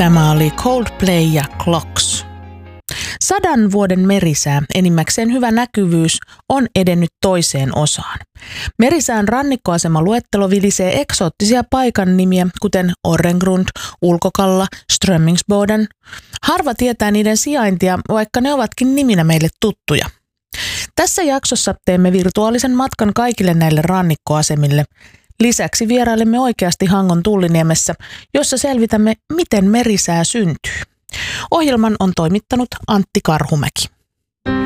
Tämä oli Coldplay ja Clocks. 100 vuoden merisää, enimmäkseen hyvä näkyvyys, on edennyt toiseen osaan. Merisään rannikkoasemaluettelo vilisee eksoottisia paikan nimiä, kuten Orrengrund, Ulkokalla, Strömmingsboden. Harva tietää niiden sijaintia, vaikka ne ovatkin niminä meille tuttuja. Tässä jaksossa teemme virtuaalisen matkan kaikille näille rannikkoasemille. Lisäksi vierailemme oikeasti Hangon Tulliniemessä, jossa selvitämme, miten merisää syntyy. Ohjelman on toimittanut Antti Karhumäki.